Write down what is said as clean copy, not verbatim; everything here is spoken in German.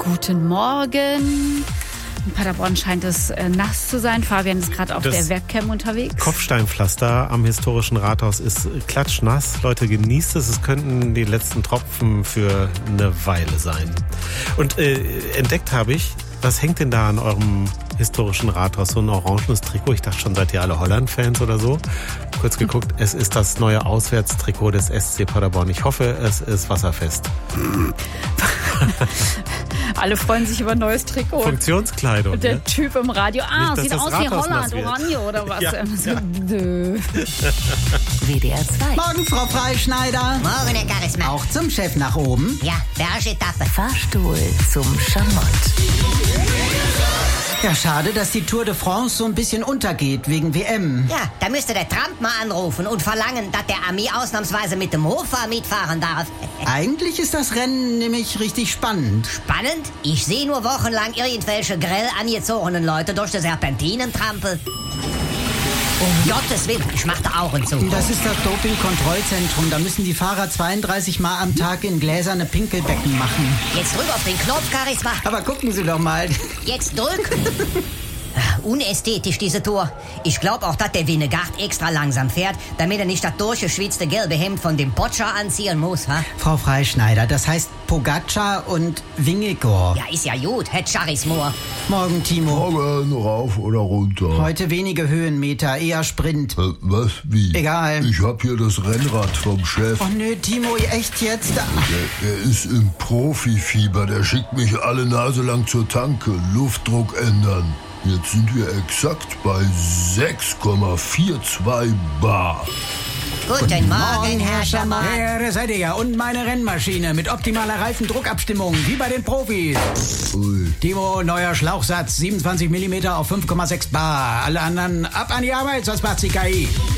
Guten Morgen. In Paderborn scheint es nass zu sein. Fabian ist gerade auf der Webcam unterwegs. Kopfsteinpflaster am historischen Rathaus ist klatschnass. Leute, genießt es. Es könnten die letzten Tropfen für eine Weile sein. Und entdeckt habe ich, was hängt denn da an eurem historischen Rathaus? So ein orangenes Trikot. Ich dachte schon, seid ihr alle Holland-Fans oder so? Kurz geguckt, es ist das neue Auswärtstrikot des SC Paderborn. Ich hoffe, es ist wasserfest. Alle freuen sich über ein neues Trikot. Funktionskleidung. Und der Typ im Radio, Nicht, sieht aus wie Holland, Oranje oder was? Ja. WDR 2. Morgen, Frau Freischneider. Morgen, Herr Charisma. Auch zum Chef nach oben. Ja, Bergetappe. Fahrstuhl zum Schamott. Ja, schade, dass die Tour de France so ein bisschen untergeht wegen WM. Ja, da müsste der Trump mal anrufen und verlangen, dass der Ami ausnahmsweise mit dem Hofer mitfahren darf. Eigentlich ist das Rennen nämlich richtig spannend. Spannend? Ich sehe nur wochenlang irgendwelche grell angezogenen Leute durch die Serpentinen trampeln. Um Gottes Willen, ich mach die Augen zu. Das ist das Doping-Kontrollzentrum. Da müssen die Fahrer 32 Mal am Tag in gläserne Pinkelbecken machen. Jetzt drück auf den Knopf, Charisma. Aber gucken Sie doch mal. Jetzt drück. Unästhetisch, diese Tour. Ich glaube auch, dass der Winnegard extra langsam fährt, damit er nicht das durchgeschwitzte gelbe Hemd von dem Potscher anziehen muss. Ha? Frau Freischneider, das heißt Pogacar und Vingegaard. Ja, ist ja gut, Herr Charisma. Morgen, Timo. Morgen, rauf oder runter. Heute wenige Höhenmeter, eher Sprint. Was? Wie? Egal. Ich hab hier das Rennrad vom Chef. Oh nö, Timo, echt jetzt? Der ist im Profifieber. Der schickt mich alle Nase lang zur Tanke. Luftdruck ändern. Jetzt sind wir exakt bei 6,42 Bar. Guten Morgen, Herr Schamott. Ja, da seid ihr ja. Und meine Rennmaschine mit optimaler Reifendruckabstimmung, wie bei den Profis. Ui. Timo, neuer Schlauchsatz, 27 mm auf 5,6 Bar. Alle anderen ab an die Arbeit, sonst macht's die KI.